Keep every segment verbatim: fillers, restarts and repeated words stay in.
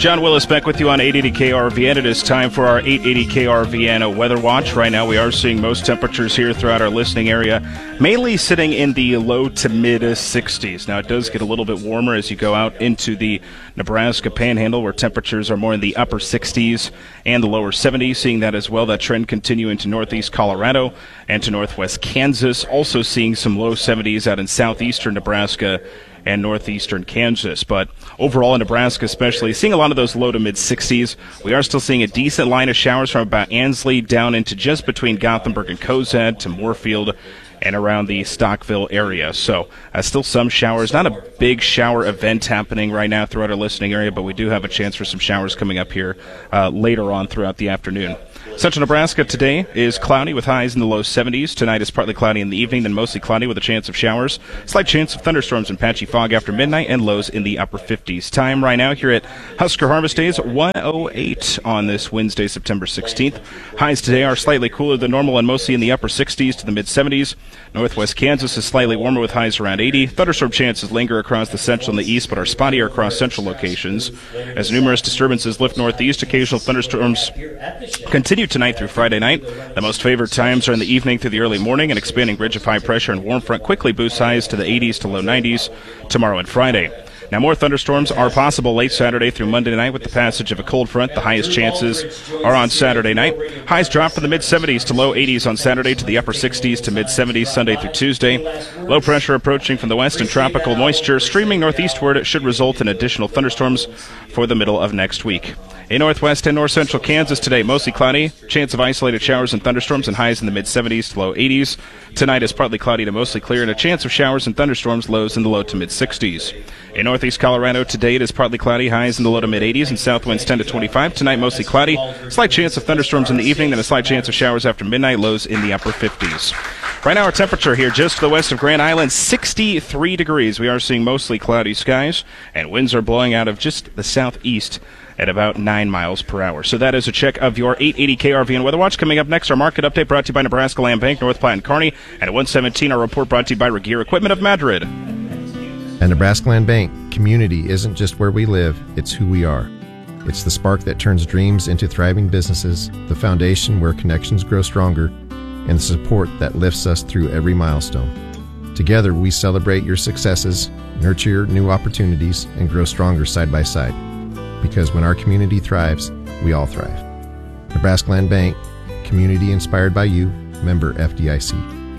John Willis back with you on eight eighty K R V N. It is time for our eight eighty K R V N weather watch. Right now we are seeing most temperatures here throughout our listening area, mainly sitting in the low to mid sixties. Now it does get a little bit warmer as you go out into the Nebraska Panhandle, where temperatures are more in the upper sixties and the lower seventies. Seeing that as well, that trend continue into northeast Colorado and to northwest Kansas. Also seeing some low seventies out in southeastern Nebraska and northeastern Kansas. But overall in Nebraska especially, seeing a lot of those low to mid sixties. We are still seeing a decent line of showers from about Ansley down into just between Gothenburg and Cozad to Moorfield and around the Stockville area. So uh, still some showers. Not a big shower event happening right now throughout our listening area, but we do have a chance for some showers coming up here uh, later on throughout the afternoon. Central Nebraska today is cloudy with highs in the low seventies. Tonight is partly cloudy in the evening, then mostly cloudy with a chance of showers. Slight chance of thunderstorms and patchy fog after midnight, and lows in the upper fifties. Time right now here at Husker Harvest Days, one oh eight on this Wednesday, September sixteenth. Highs today are slightly cooler than normal and mostly in the upper sixties to the mid seventies. Northwest Kansas is slightly warmer with highs around eighty. Thunderstorm chances linger across the central and the east, but are spottier across central locations. As numerous disturbances lift northeast, occasional thunderstorms continue tonight through Friday night. The most favored times are in the evening through the early morning. An expanding ridge of high pressure and warm front quickly boosts highs to the eighties to low nineties tomorrow and Friday. Now, more thunderstorms are possible late Saturday through Monday night with the passage of a cold front. The highest chances are on Saturday night. Highs drop from the mid seventies to low eighties on Saturday to the upper sixties to mid seventies Sunday through Tuesday. Low pressure approaching from the west and tropical moisture streaming northeastward should result in additional thunderstorms for the middle of next week. In northwest and north central Kansas today, mostly cloudy. Chance of isolated showers and thunderstorms and highs in the mid seventies to low eighties. Tonight is partly cloudy to mostly clear and a chance of showers and thunderstorms, lows in the low to mid sixties. In northeast Colorado today, it is partly cloudy, highs in the low to mid eighties and south winds ten to twenty-five. Tonight, mostly cloudy. Slight chance of thunderstorms in the evening, then a slight chance of showers after midnight, lows in the upper fifties. Right now, our temperature here just to the west of Grand Island, sixty-three degrees. We are seeing mostly cloudy skies, and winds are blowing out of just the southeast at about nine miles per hour. So that is a check of your eight eighty K R V N Weather Watch. Coming up next, our market update brought to you by Nebraska Land Bank, North Platte and Kearney. And at one seventeen, our report brought to you by Regeer Equipment of Madrid. At Nebraska Land Bank, community isn't just where we live, it's who we are. It's the spark that turns dreams into thriving businesses, the foundation where connections grow stronger, and the support that lifts us through every milestone. Together, we celebrate your successes, nurture new opportunities, and grow stronger side by side. Because when our community thrives, we all thrive. Nebraska Land Bank, community inspired by you, member F D I C.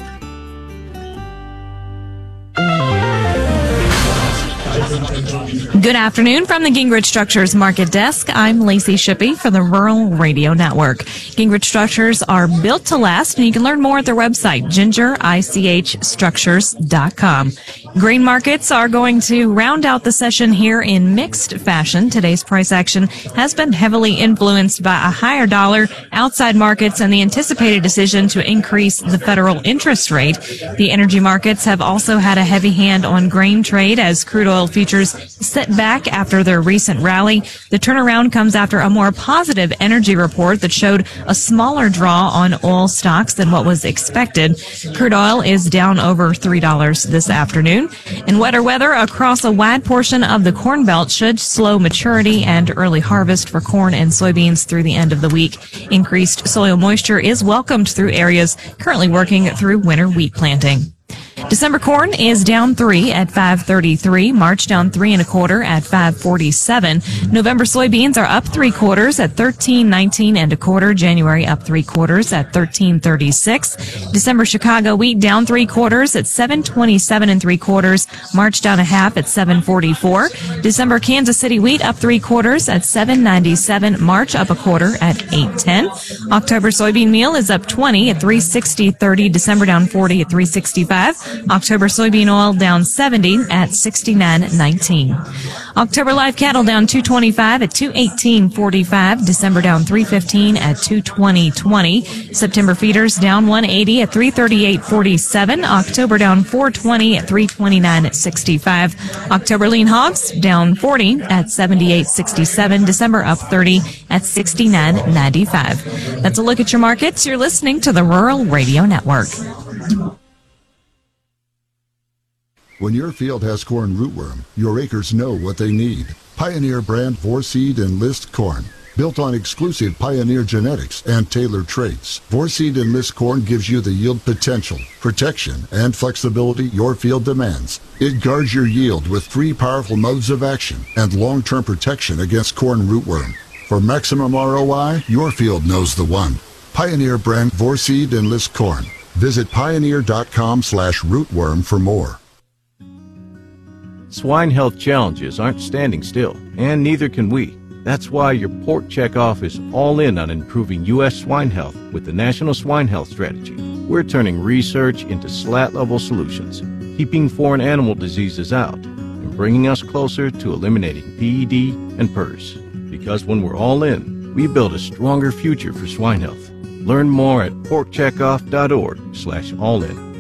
Good afternoon from the Gingrich Structures Market Desk. I'm Lacey Shippey for the Rural Radio Network. Gingrich Structures are built to last, and you can learn more at their website, ginger ich structures dot com. Grain markets are going to round out the session here in mixed fashion. Today's price action has been heavily influenced by a higher dollar, outside markets, and the anticipated decision to increase the federal interest rate. The energy markets have also had a heavy hand on grain trade as crude oil futures set back after their recent rally. The turnaround comes after a more positive energy report that showed a smaller draw on oil stocks than what was expected. Crude oil is down over three dollars this afternoon. And wetter weather across a wide portion of the Corn Belt should slow maturity and early harvest for corn and soybeans through the end of the week. Increased soil moisture is welcomed through areas currently working through winter wheat planting. December corn is down three at five thirty-three. March down three and a quarter at five forty-seven. November soybeans are up three quarters at thirteen nineteen and a quarter. January up three quarters at thirteen thirty-six. December Chicago wheat down three quarters at seven twenty-seven and three quarters. March down a half at seven forty-four. December Kansas City wheat up three quarters at seven ninety-seven. March up a quarter at eight ten. October soybean meal is up twenty at three sixty thirty. December down forty at three sixty-five. October soybean oil down seventy at sixty-nine nineteen. October live cattle down two twenty-five at two eighteen forty-five. December down three fifteen at two twenty twenty. September feeders down one eighty at three thirty-eight forty-seven. October down four twenty at three twenty-nine at sixty-five. October lean hogs down forty at seventy-eight sixty-seven. December up thirty at sixty-nine ninety-five. That's a look at your markets. You're listening to the Rural Radio Network. When your field has corn rootworm, your acres know what they need. Pioneer brand Vorseed Enlist corn. Built on exclusive Pioneer genetics and tailored traits, Vorseed Enlist corn gives you the yield potential, protection, and flexibility your field demands. It guards your yield with three powerful modes of action and long-term protection against corn rootworm. For maximum R O I, your field knows the one. Pioneer brand Vorseed Enlist corn. Visit pioneer.com slash rootworm for more. Swine health challenges aren't standing still, and neither can we. That's why your Pork Checkoff is all in on improving U S swine health with the National Swine Health Strategy. We're turning research into slat-level solutions, keeping foreign animal diseases out, and bringing us closer to eliminating P E D and P R S. Because when we're all in, we build a stronger future for swine health. Learn more at porkcheckoff.org slash all in.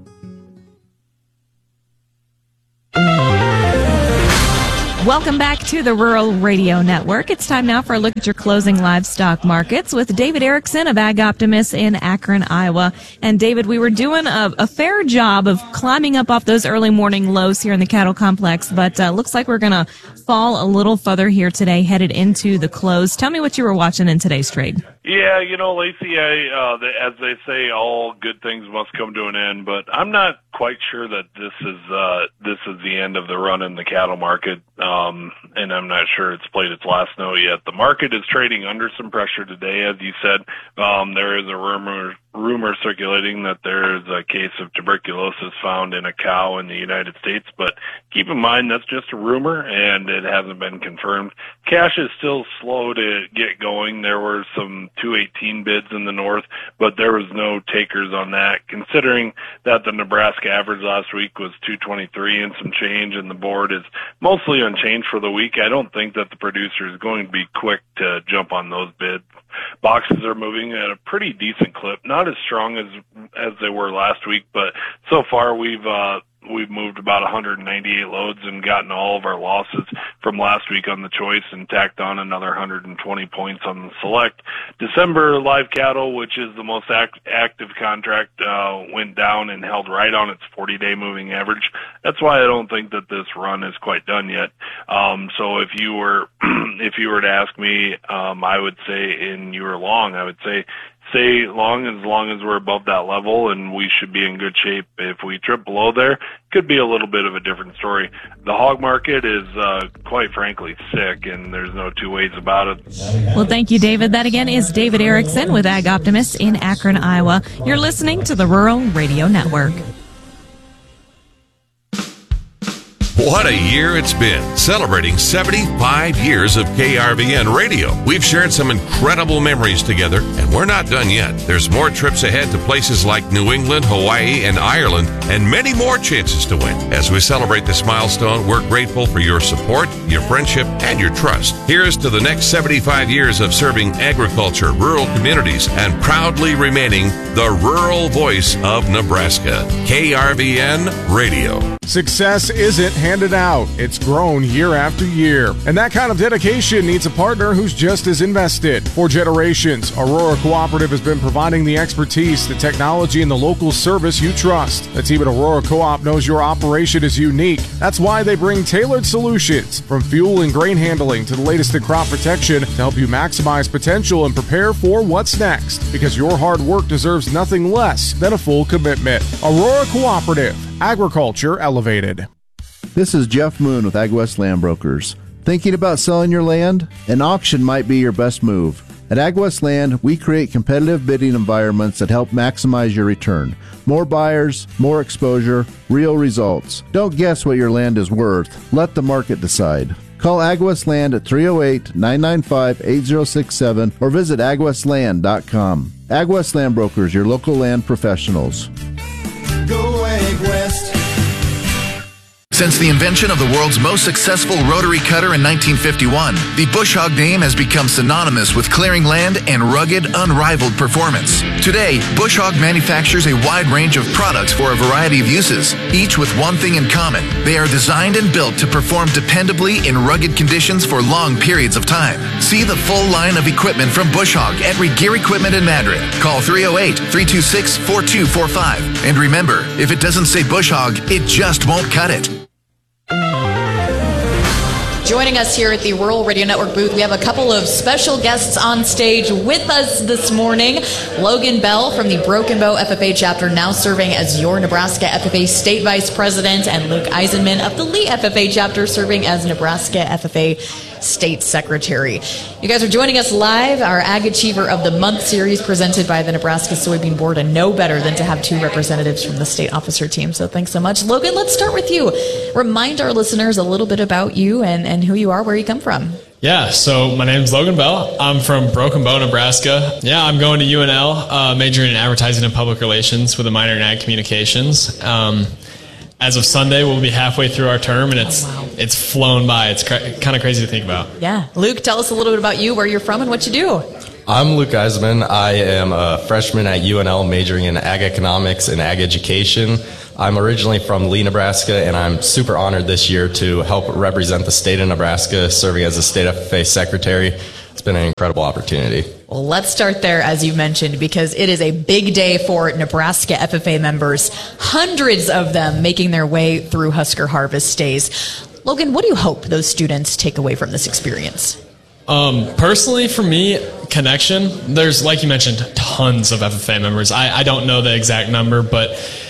Welcome back to the Rural Radio Network. It's time now for a look at your closing livestock markets with David Erickson of Ag Optimist in Akron, Iowa. And David, we were doing a, a fair job of climbing up off those early morning lows here in the cattle complex, but uh, looks like we're going to fall a little further here today, headed into the close. Tell me what you were watching in today's trade. Yeah, you know, Lacey, I, uh, the, as they say, all good things must come to an end, but I'm not quite sure that this is, uh, this is the end of the run in the cattle market. Um, and I'm not sure it's played its last note yet. The market is trading under some pressure today, as you said. Um, there is a rumor, rumor circulating that there is a case of tuberculosis found in a cow in the United States, but keep in mind that's just a rumor and it hasn't been confirmed. Cash is still slow to get going. There were some two eighteen bids in the north, but there was no takers on that, considering that the Nebraska average last week was two twenty-three and some change, and the board is mostly unchanged for the week. I don't think that the producer is going to be quick to jump on those bids. Boxes are moving at a pretty decent clip, not as strong as as they were last week, but so far we've uh we've moved about one hundred ninety-eight loads and gotten all of our losses from last week on the choice and tacked on another one hundred twenty points on the select. December live cattle, which is the most act, active contract, uh, went down and held right on its forty-day moving average. That's why I don't think that this run is quite done yet. Um, so if you were, if you were to ask me, um, I would say, and you were long, I would say, stay long as long as we're above that level, and we should be in good shape. If we trip below there, could be a little bit of a different story. The hog market is, uh, quite frankly, sick, and there's no two ways about it. Well, thank you, David. That again is David Erickson with Ag Optimist in Akron, Iowa. You're listening to the Rural Radio Network. What a year it's been, celebrating seventy-five years of K R V N radio. We've shared some incredible memories together, and we're not done yet. There's more trips ahead to places like New England, Hawaii, and Ireland, and many more chances to win. As we celebrate this milestone, we're grateful for your support, your friendship, and your trust. Here's to the next seventy-five years of serving agriculture, rural communities, and proudly remaining the rural voice of Nebraska. K R V N Radio. Success isn't handed out. It's grown year after year. And that kind of dedication needs a partner who's just as invested. For generations, Aurora Cooperative has been providing the expertise, the technology, and the local service you trust. The team at Aurora Co-op knows your operation is unique. That's why they bring tailored solutions, from fuel and grain handling to the latest in crop protection, to help you maximize potential and prepare for what's next. Because your hard work deserves nothing less than a full commitment. Aurora Cooperative. Agriculture elevated. This is Jeff Moon with AgWest Land Brokers. Thinking about selling your land? An auction might be your best move. At AgWest Land, we create competitive bidding environments that help maximize your return. More buyers, more exposure, real results. Don't guess what your land is worth. Let the market decide. Call AgWest Land at three oh eight, nine nine five, eight oh six seven or visit ag west land dot com. AgWest Land Brokers, your local land professionals. Go AgWest. Since the invention of the world's most successful rotary cutter in nineteen fifty-one, the Bush Hog name has become synonymous with clearing land and rugged, unrivaled performance. Today, Bush Hog manufactures a wide range of products for a variety of uses, each with one thing in common. They are designed and built to perform dependably in rugged conditions for long periods of time. See the full line of equipment from Bush Hog at Regear Equipment in Madrid. Call three oh eight, three two six, four two four five. And remember, if it doesn't say Bush Hog, it just won't cut it. Joining us here at the Rural Radio Network booth, we have a couple of special guests on stage with us this morning. Logan Bell from the Broken Bow F F A chapter, now serving as your Nebraska F F A State Vice President, and Luke Eisenman of the Lee F F A chapter, serving as Nebraska F F A State Secretary. You guys are joining us live, our Ag Achiever of the Month series presented by the Nebraska Soybean Board, and no better than to have two representatives from the state officer team. So thanks so much. Logan, let's start with you. Remind our listeners a little bit about you and, and who you are, where you come from. Yeah, so my name is Logan Bell. I'm from Broken Bow, Nebraska. Yeah, I'm going to U N L, uh, majoring in advertising and public relations with a minor in ag communications. Um, As of Sunday, we'll be halfway through our term, and it's oh, wow. it's flown by. It's cra- kind of crazy to think about. Yeah. Luke, tell us a little bit about you, where you're from, and what you do. I'm Luke Eisman. I am a freshman at U N L majoring in ag economics and ag education. I'm originally from Lee, Nebraska, and I'm super honored this year to help represent the state of Nebraska, serving as the state F F A secretary. It's been an incredible opportunity. Well, let's start there, as you mentioned, because it is a big day for Nebraska F F A members, hundreds of them making their way through Husker Harvest Days. Logan, what do you hope those students take away from this experience? Um, personally, for me, connection. There's, like you mentioned, tons of F F A members. I, I don't know the exact number, but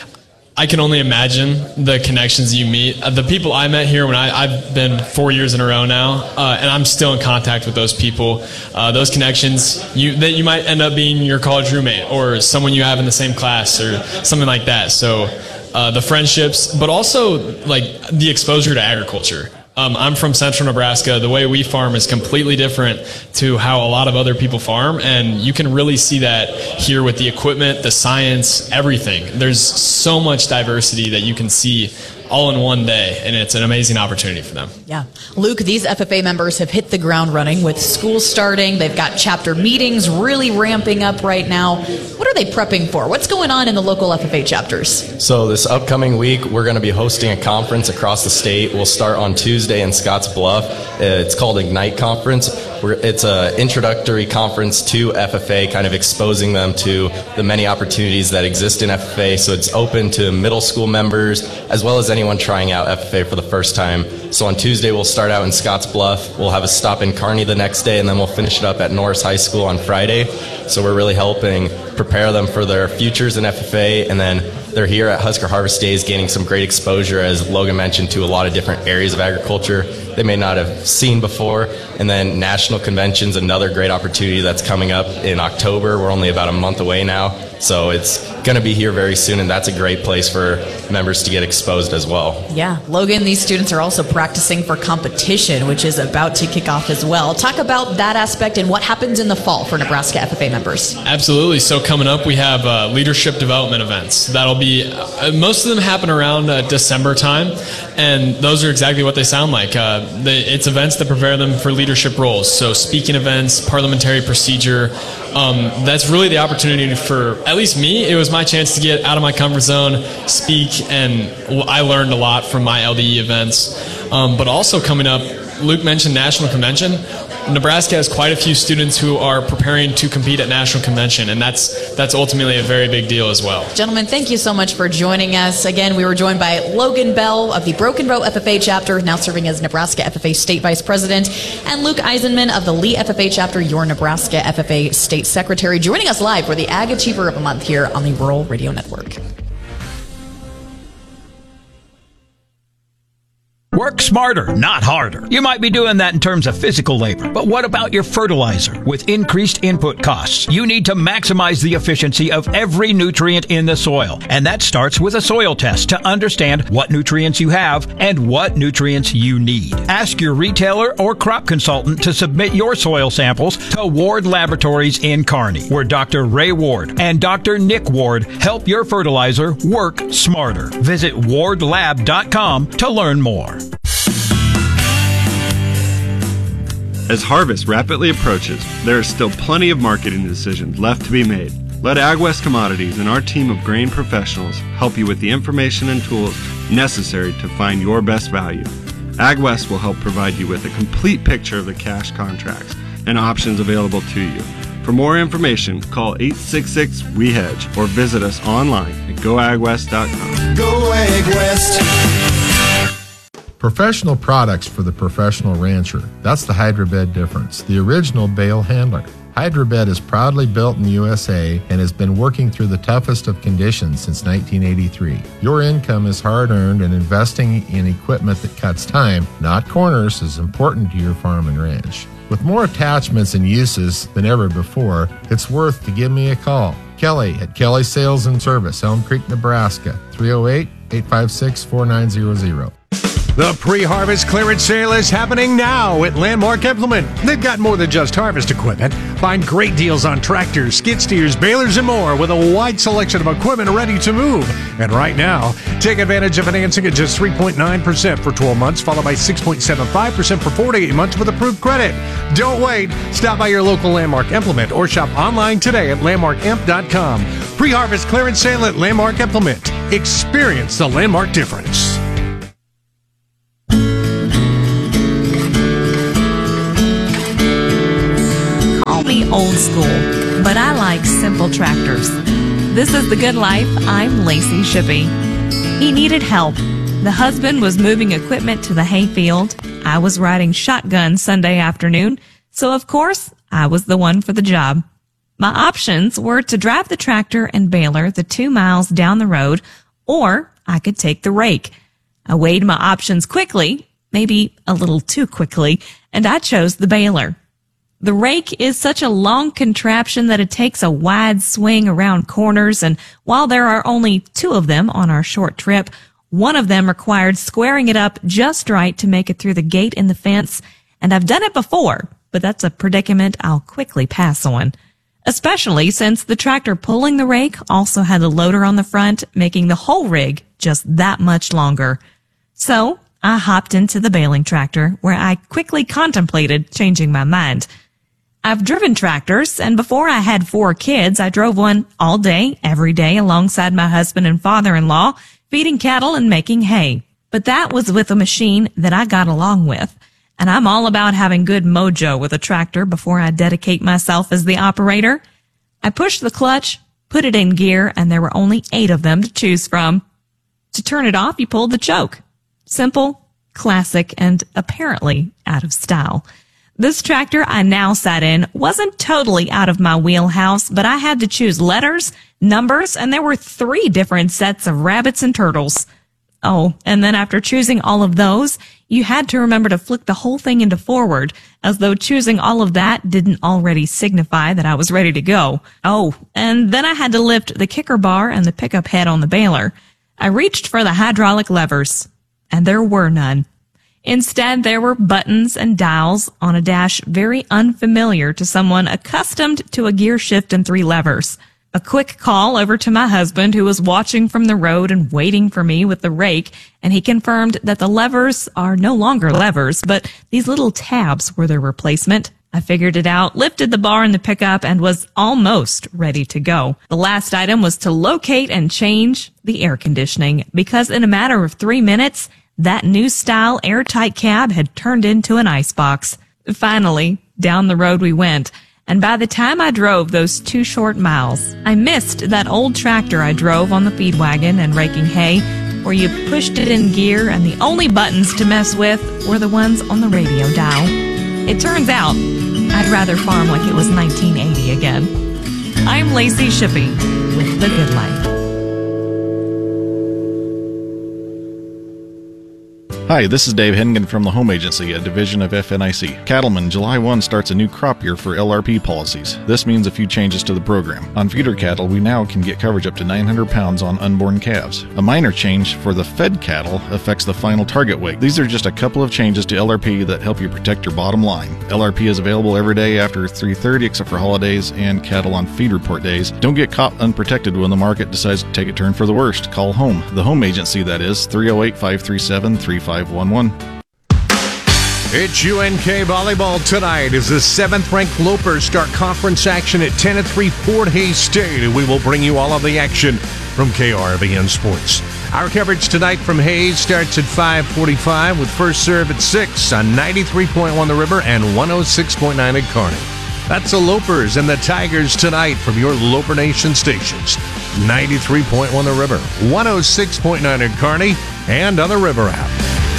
I can only imagine the connections you meet. Uh, the people I met here when I, I've been four years in a row now, uh, and I'm still in contact with those people. Uh, those connections, you that you might end up being your college roommate or someone you have in the same class or something like that. So uh, the friendships, but also like the exposure to agriculture. Um, I'm from central Nebraska. The way we farm is completely different to how a lot of other people farm, and you can really see that here with the equipment, the science, everything. There's so much diversity that you can see all in one day, and it's an amazing opportunity for them. Yeah. Luke, these F F A members have hit the ground running with school starting. They've got chapter meetings really ramping up right now. What are they prepping for? What's going on in the local F F A chapters? So this upcoming week, we're going to be hosting a conference across the state. We'll start on Tuesday in Scotts Bluff. It's called Ignite Conference. We're, it's an introductory conference to F F A, kind of exposing them to the many opportunities that exist in F F A. So it's open to middle school members as well as anyone trying out F F A for the first time. So on Tuesday, we'll start out in Scotts Bluff. We'll have a stop in Kearney the next day, and then we'll finish it up at Norris High School on Friday. So we're really helping prepare them for their futures in F F A, and then they're here at Husker Harvest Days gaining some great exposure, as Logan mentioned, to a lot of different areas of agriculture they may not have seen before. And then National Convention's another great opportunity that's coming up in October. We're only about a month away now, so it's going to be here very soon, and that's a great place for members to get exposed as well. Yeah. Logan, these students are also practicing for competition, which is about to kick off as well. Talk about that aspect and what happens in the fall for Nebraska F F A members. Absolutely. So coming up, we have uh, leadership development events. That'll be, uh, most of them happen around uh, December time, and those are exactly what they sound like. Uh, they, it's events that prepare them for leadership roles. So speaking events, parliamentary procedure, um, that's really the opportunity for, at least me, it was my chance to get out of my comfort zone, speak, and I learned a lot from my L D E events. Um, but also coming up, Luke mentioned National Convention. Nebraska has quite a few students who are preparing to compete at National Convention, and that's that's ultimately a very big deal as well. Gentlemen, thank you so much for joining us. Again, we were joined by Logan Bell of the Broken Bow F F A chapter, now serving as Nebraska F F A State Vice President, and Luke Eisenman of the Lee F F A chapter, your Nebraska F F A State Secretary, joining us live for the Ag Achiever of the Month here on the Rural Radio Network. Work smarter, not harder. You might be doing that in terms of physical labor, but what about your fertilizer? With increased input costs, you need to maximize the efficiency of every nutrient in the soil. And that starts with a soil test to understand what nutrients you have and what nutrients you need. Ask your retailer or crop consultant to submit your soil samples to Ward Laboratories in Kearney, where Doctor Ray Ward and Doctor Nick Ward help your fertilizer work smarter. Visit ward lab dot com to learn more. As harvest rapidly approaches, there is still plenty of marketing decisions left to be made. Let AgWest Commodities and our team of grain professionals help you with the information and tools necessary to find your best value. AgWest will help provide you with a complete picture of the cash contracts and options available to you. For more information, call eight six six, W E hedge or visit us online at go ag west dot com. Go AgWest. Professional products for the professional rancher. That's the Hydrobed difference, the original bale handler. Hydrobed is proudly built in the U S A and has been working through the toughest of conditions since nineteen eighty-three. Your income is hard-earned, and investing in equipment that cuts time, not corners, is important to your farm and ranch. With more attachments and uses than ever before, it's worth to give me a call. Kelly at Kelly Sales and Service, Elm Creek, Nebraska, three oh eight, eight five six, four nine zero zero. The pre-harvest clearance sale is happening now at Landmark Implement. They've got more than just harvest equipment. Find great deals on tractors, skid steers, balers, and more with a wide selection of equipment ready to move. And right now, take advantage of financing at just three point nine percent for twelve months, followed by six point seven five percent for forty-eight months with approved credit. Don't wait. Stop by your local Landmark Implement or shop online today at landmark imp dot com. Pre-harvest clearance sale at Landmark Implement. Experience the Landmark difference. Old school, but I like simple tractors. This is The Good Life. I'm Lacey Shippey. He needed help. The husband was moving equipment to the hayfield. I was riding shotgun Sunday afternoon, so of course I was the one for the job. My options were to drive the tractor and baler the two miles down the road, or I could take the rake. I weighed my options quickly, maybe a little too quickly, and I chose the baler. The rake is such a long contraption that it takes a wide swing around corners, and while there are only two of them on our short trip, one of them required squaring it up just right to make it through the gate in the fence, and I've done it before, but that's a predicament I'll quickly pass on, especially since the tractor pulling the rake also had a loader on the front, making the whole rig just that much longer. So I hopped into the baling tractor, where I quickly contemplated changing my mind. I've driven tractors, and before I had four kids, I drove one all day, every day, alongside my husband and father-in-law, feeding cattle and making hay. But that was with a machine that I got along with, and I'm all about having good mojo with a tractor before I dedicate myself as the operator. I pushed the clutch, put it in gear, and there were only eight of them to choose from. To turn it off, you pulled the choke. Simple, classic, and apparently out of style. This tractor I now sat in wasn't totally out of my wheelhouse, but I had to choose letters, numbers, and there were three different sets of rabbits and turtles. Oh, and then after choosing all of those, you had to remember to flick the whole thing into forward, as though choosing all of that didn't already signify that I was ready to go. Oh, and then I had to lift the kicker bar and the pickup head on the baler. I reached for the hydraulic levers, and there were none. Instead, there were buttons and dials on a dash very unfamiliar to someone accustomed to a gear shift and three levers. A quick call over to my husband, who was watching from the road and waiting for me with the rake, and he confirmed that the levers are no longer levers, but these little tabs were their replacement. I figured it out, lifted the bar in the pickup, and was almost ready to go. The last item was to locate and change the air conditioning, because in a matter of three minutes, that new-style airtight cab had turned into an icebox. Finally, down the road we went, and by the time I drove those two short miles, I missed that old tractor I drove on the feed wagon and raking hay, where you pushed it in gear and the only buttons to mess with were the ones on the radio dial. It turns out, I'd rather farm like it was nineteen eighty again. I'm Lacey Shippey with The Good Life. Hi, this is Dave Hennigan from the Home Agency, a division of F N I C. Cattlemen, July first starts a new crop year for L R P policies. This means a few changes to the program. On feeder cattle, we now can get coverage up to nine hundred pounds on unborn calves. A minor change for the fed cattle affects the final target weight. These are just a couple of changes to L R P that help you protect your bottom line. L R P is available every day after three thirty except for holidays and cattle on feed report days. Don't get caught unprotected when the market decides to take a turn for the worst. Call home. The Home Agency, that is, three oh eight, five three seven, three five one one. It's U N K volleyball tonight as the seventh-ranked Lopers start conference action at ten at three Fort Hays State, and we will bring you all of the action from K R V N Sports. Our coverage tonight from Hays starts at five forty-five with first serve at six on ninety-three point one The River and one oh six point nine at Kearney. That's the Lopers and the Tigers tonight from your Loper Nation stations. ninety-three point one The River, one oh six point nine at Kearney, and on the River app.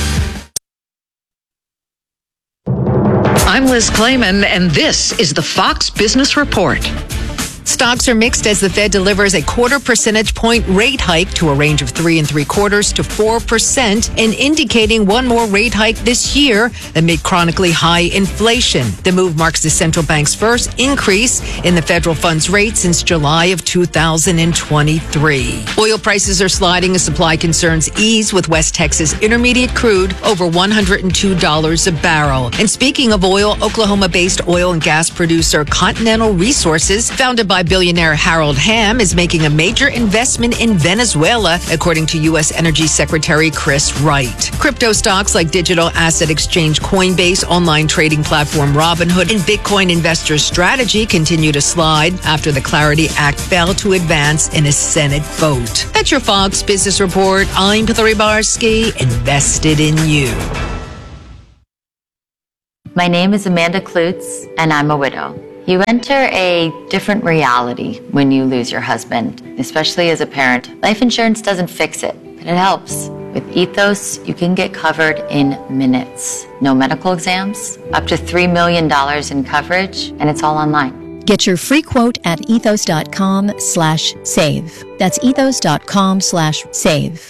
I'm Liz Clayman, and this is the Fox Business Report. Stocks are mixed as the Fed delivers a quarter percentage point rate hike to a range of three and three quarters to four percent, and indicating one more rate hike this year amid chronically high inflation. The move marks the central bank's first increase in the federal funds rate since July of two thousand twenty-three. Oil prices are sliding as supply concerns ease, with West Texas Intermediate crude over one hundred two dollars a barrel. And speaking of oil, Oklahoma-based oil and gas producer Continental Resources, founded by by billionaire Harold Hamm, is making a major investment in Venezuela, according to U S Energy Secretary Chris Wright. Crypto stocks like digital asset exchange Coinbase, online trading platform Robinhood, and Bitcoin investor Strategy continue to slide after the Clarity Act failed to advance in a Senate vote. That's your Fox Business Report. I'm Hillary Barsky, invested in you. My name is Amanda Klutz, and I'm a widow. You enter a different reality when you lose your husband, especially as a parent. Life insurance doesn't fix it, but it helps. With Ethos, you can get covered in minutes. No medical exams, up to three million dollars in coverage, and it's all online. Get your free quote at ethos.com slash save. That's ethos.com slash save.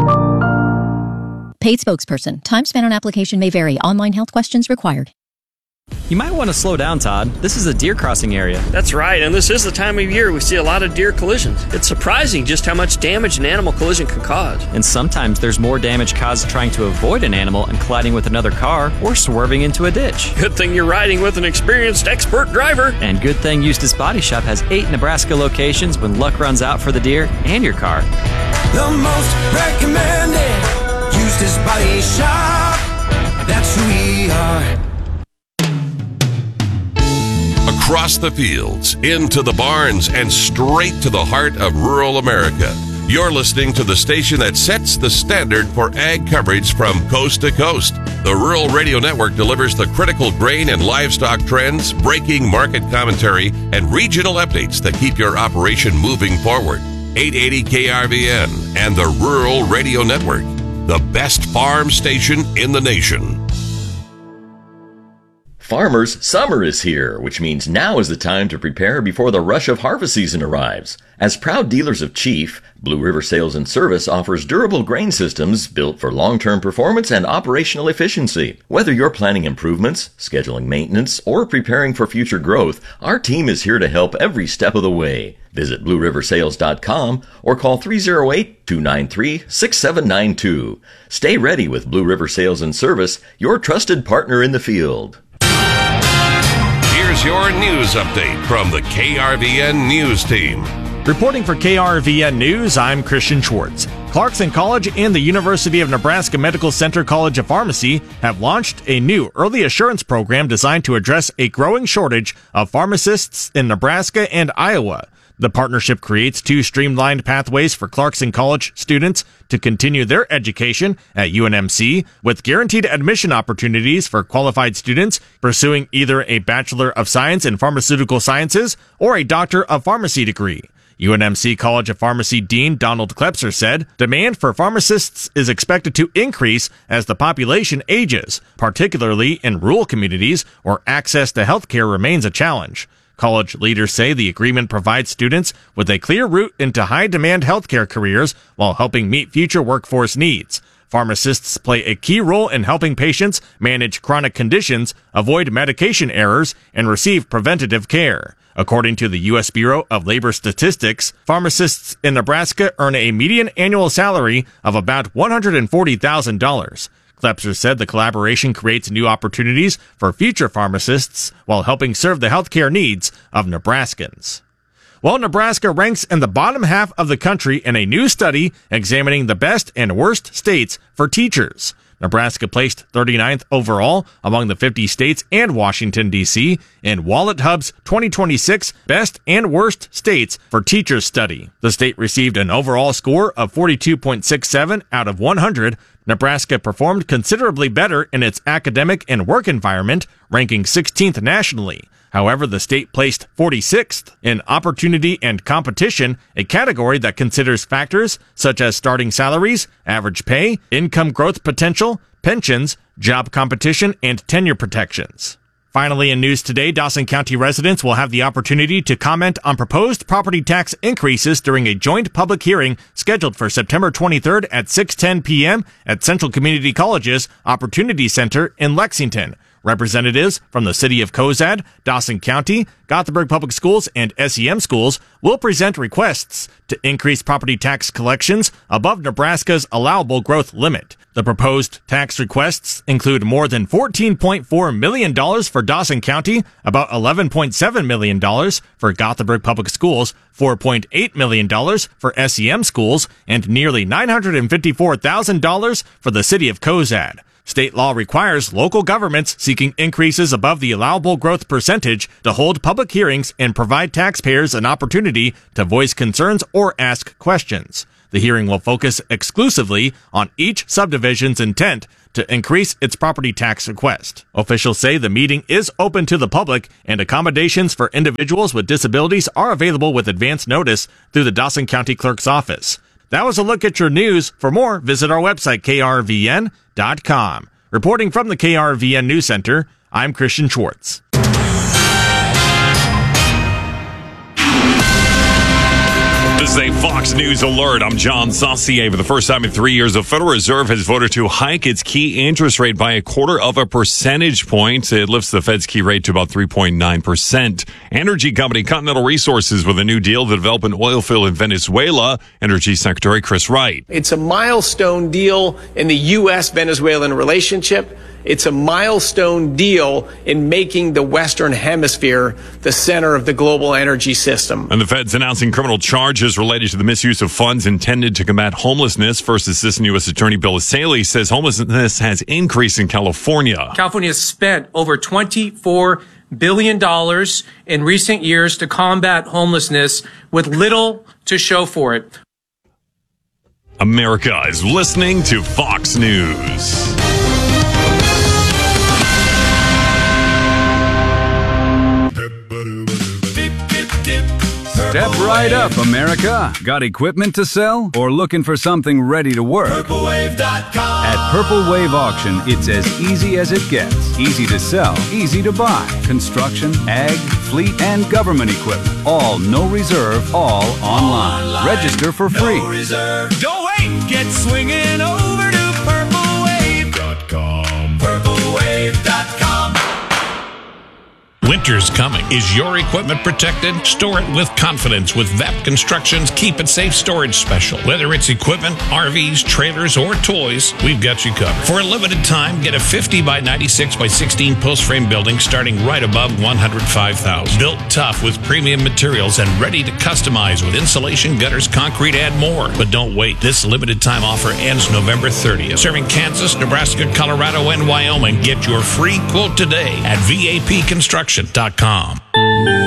Paid spokesperson. Time spent on application may vary. Online health questions required. You might want to slow down, Todd. This is a deer crossing area. That's right, and this is the time of year we see a lot of deer collisions. It's surprising just how much damage an animal collision can cause. And sometimes there's more damage caused trying to avoid an animal and colliding with another car or swerving into a ditch. Good thing you're riding with an experienced expert driver. And good thing Eustis Body Shop has eight Nebraska locations when luck runs out for the deer and your car. The most recommended Eustis Body Shop. That's who we are. Across the fields, into the barns, and straight to the heart of rural America. You're listening to the station that sets the standard for ag coverage from coast to coast. The Rural Radio Network delivers the critical grain and livestock trends, breaking market commentary, and regional updates that keep your operation moving forward. eight eighty K R V N and the Rural Radio Network, the best farm station in the nation. Farmers, summer is here, which means now is the time to prepare before the rush of harvest season arrives. As proud dealers of Chief, Blue River Sales and Service offers durable grain systems built for long-term performance and operational efficiency. Whether you're planning improvements, scheduling maintenance, or preparing for future growth, our team is here to help every step of the way. Visit blue river sales dot com or call three oh eight, two nine three, six seven nine two. Stay ready with Blue River Sales and Service, your trusted partner in the field. Here's your news update from the K R V N News Team. Reporting for K R V N News, I'm Christian Schwartz. Clarkson College and the University of Nebraska Medical Center College of Pharmacy have launched a new early assurance program designed to address a growing shortage of pharmacists in Nebraska and Iowa. The partnership creates two streamlined pathways for Clarkson College students to continue their education at U N M C, with guaranteed admission opportunities for qualified students pursuing either a Bachelor of Science in Pharmaceutical Sciences or a Doctor of Pharmacy degree. U N M C College of Pharmacy Dean Donald Klepser said, demand for pharmacists is expected to increase as the population ages, particularly in rural communities where access to health care remains a challenge. College leaders say the agreement provides students with a clear route into high-demand healthcare careers while helping meet future workforce needs. Pharmacists play a key role in helping patients manage chronic conditions, avoid medication errors, and receive preventative care. According to the U S Bureau of Labor Statistics, pharmacists in Nebraska earn a median annual salary of about one hundred forty thousand dollars. Klepser said the collaboration creates new opportunities for future pharmacists while helping serve the healthcare needs of Nebraskans. Well, Nebraska ranks in the bottom half of the country in a new study examining the best and worst states for teachers. Nebraska placed thirty-ninth overall among the fifty states and Washington, D C in WalletHub's twenty twenty-six Best and Worst States for Teachers study. The state received an overall score of forty-two point six seven out of one hundred. Nebraska performed considerably better in its academic and work environment, ranking sixteenth nationally. However, the state placed forty-sixth in opportunity and competition, a category that considers factors such as starting salaries, average pay, income growth potential, pensions, job competition, and tenure protections. Finally, in news today, Dawson County residents will have the opportunity to comment on proposed property tax increases during a joint public hearing scheduled for September twenty-third at six ten p.m. at Central Community College's Opportunity Center in Lexington. Representatives from the city of Cozad, Dawson County, Gothenburg Public Schools, and S E M schools will present requests to increase property tax collections above Nebraska's allowable growth limit. The proposed tax requests include more than fourteen point four million dollars for Dawson County, about eleven point seven million dollars for Gothenburg Public Schools, four point eight million dollars for S E M schools, and nearly nine hundred fifty-four thousand dollars for the city of Cozad. State law requires local governments seeking increases above the allowable growth percentage to hold public hearings and provide taxpayers an opportunity to voice concerns or ask questions. The hearing will focus exclusively on each subdivision's intent to increase its property tax request. Officials say the meeting is open to the public and accommodations for individuals with disabilities are available with advance notice through the Dawson County Clerk's office. That was a look at your news. For more, visit our website, K R V N dot com. Reporting from the K R V N News Center, I'm Christian Schwartz. This is a Fox News alert. I'm John Saucier. For the first time in three years, the Federal Reserve has voted to hike its key interest rate by a quarter of a percentage point. It lifts the Fed's key rate to about three point nine percent. Energy company Continental Resources with a new deal to develop an oil field in Venezuela. Energy Secretary Chris Wright. It's a milestone deal in the U S Venezuelan relationship. It's a milestone deal in making the Western Hemisphere the center of the global energy system. And the Fed's announcing criminal charges related to the misuse of funds intended to combat homelessness. First Assistant U S Attorney Bill Asaley says homelessness has increased in California. California has spent over twenty-four billion dollars in recent years to combat homelessness with little to show for it. America is listening to Fox News. Step right up, America. Got equipment to sell or looking for something ready to work? Purple Wave dot com. At Purple Wave Auction, it's as easy as it gets. Easy to sell, easy to buy. Construction, ag, fleet, and government equipment. All no reserve, all online. online. Register for free. No reserve. Don't wait. Get swinging over to Purple Wave dot com. Purple Wave dot com. Winter's coming. Is your equipment protected? Store it with confidence with V A P Construction's Keep It Safe storage special. Whether it's equipment, R Vs, trailers, or toys, we've got you covered. For a limited time, get a fifty by ninety-six by sixteen post frame building starting right above one hundred five thousand dollars. Built tough with premium materials and ready to customize with insulation, gutters, concrete, and more. But don't wait. This limited time offer ends November thirtieth. Serving Kansas, Nebraska, Colorado, and Wyoming. Get your free quote today at V A P construction dot com.